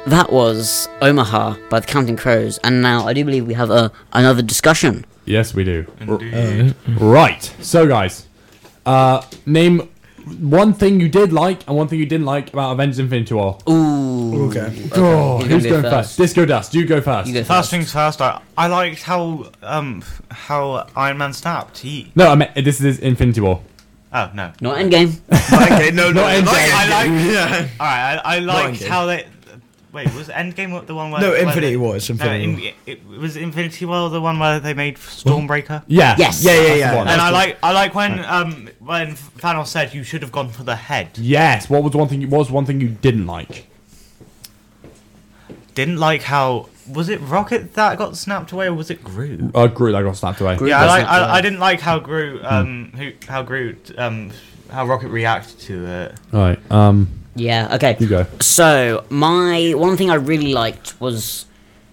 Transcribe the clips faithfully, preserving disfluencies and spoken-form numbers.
that was Omaha by the Counting Crows, and now I do believe we have a another discussion. Yes, we do. Indeed. Right. So, guys, uh, name one thing you did like and one thing you didn't like about Avengers: Infinity War. Ooh. Okay. Oh, Who's who's gonna going go first? first? Disco Dust. You go first. You go First first. things first, I, I liked how um how Iron Man snapped. He No, I mean this is Infinity War. oh no. Not Endgame. Okay, no, no, Not Endgame. I like. Yeah. All right, I, I liked Endgame. how they. Wait, was Endgame the one where? No, where Infinity they, War. It's No, Infinity in, War. it was Infinity War the one where they made Stormbreaker. Yeah. Yes. Yeah, yeah, That's the yeah. one. And I That's like I like when um when Thanos said you should have gone for the head. the- Yes. What was one thing? What was one thing you didn't like? Didn't like how was it Rocket that got snapped away or was it Groot? Uh, Groot. That got snapped away. Groot. Yeah, I got like snapped away. I, I didn't like how Groot um who how Groot um how Rocket reacted to it. All right. Um. Yeah. Okay. You go. So my one thing I really liked was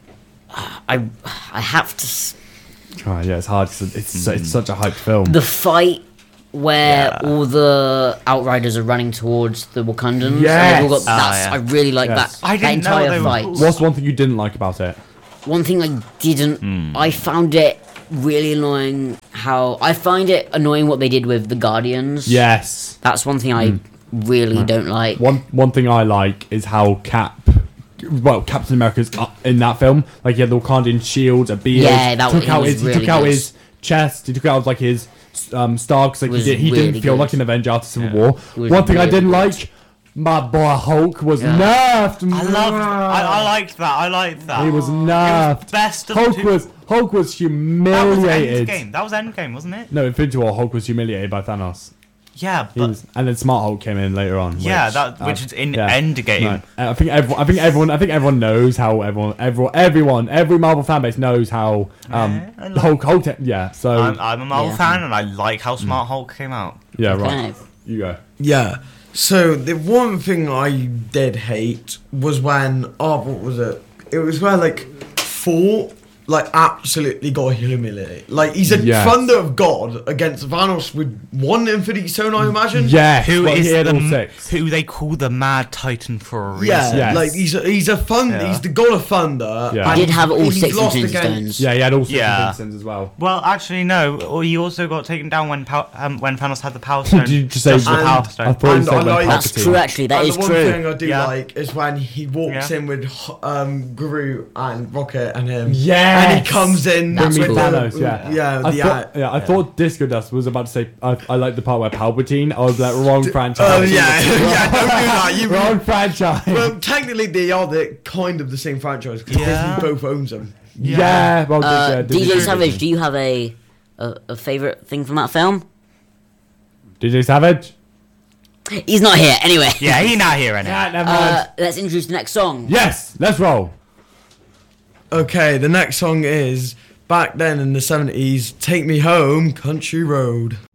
uh, I I have to s- Oh, yeah, it's hard. 'Cause it's it's such a hyped film. the fight where Yeah. all the Outriders are running towards the Wakandans. and Yes. they've all got- Ah, that's, yeah. I really like Yes. that. I that didn't know entire they were fight. cool. What's one thing you didn't like about it? One thing I didn't, I found it really annoying how I find it annoying what they did with the Guardians. Yes. That's one thing I really don't like. One one thing I like is how Cap, well, Captain America's up in that film. Like he had the Wakandan shields, a beard. Yeah, that took was- he out was his he really took out good. his chest. He took out like his um, star because like he Was did. He really didn't feel good. like an Avenger after Civil Yeah. War. He was One thing I really didn't good. like, my boy Hulk was Yeah. nerfed. I loved I, I liked that. I liked that. He was It nerfed. was best of Hulk two. was Hulk was that was humiliated. Endgame. That was Endgame, wasn't it? No, Infinity War. Hulk was humiliated by Thanos. Yeah, He but was, and then Smart Hulk came in later on. yeah, which, that uh, which is in yeah. Endgame. Right. Uh, I think everyone, I think everyone, I think everyone knows how everyone, everyone, everyone, every Marvel fan base knows how um, Yeah, I like- Hulk, Hulk. te- yeah. So I'm, I'm a Marvel Yeah. fan and I like how Smart Hulk came out. yeah, Okay. right. You go. Yeah. So the one thing I did hate was when oh what was it? It was where like Thor like absolutely got humiliated. Like he's a Yes. thunder of God against Thanos with one Infinity Stone, I imagine. Yes. Who well, is he had the all m- six. who they call the Mad Titan for a reason? Yeah, Yes. like he's a, he's a thunder. Yeah. He's the god of thunder. Yeah. and He did have all he's six lost Infinity against- Stones. Yeah, he had all six Yeah. Vincents as well. Well, actually, no. Or he also got taken down when pow- um, when Thanos had the Power Stone. Did you just say Just the And- Power I Stone. thought you And said I when like- That's Palpatine- true, actually. That and is the one true. thing I do Yeah. like is when he walks Yeah. in with um, Groot and Rocket and him. Yes. And he comes in That's with cool. the- Thanos, yeah. Yeah, I the thought, yeah, I thought Disco Dust was about to say. I, I like the part where Palpatine. I was like wrong franchise. Oh yeah, yeah, don't do that. You, wrong franchise. well, technically they are the kind of the same franchise because Yeah. Disney both owns them. yeah. Well, Uh, uh, D J Savage, do you have a, a a favorite thing from that film? D J Savage. He's not here. Anyway, Yeah, he not here anymore. Yeah, never uh, mind. let's introduce the next song. Yes, let's roll. Okay, the next song is back then in the seventies. Take Me Home, Country Road.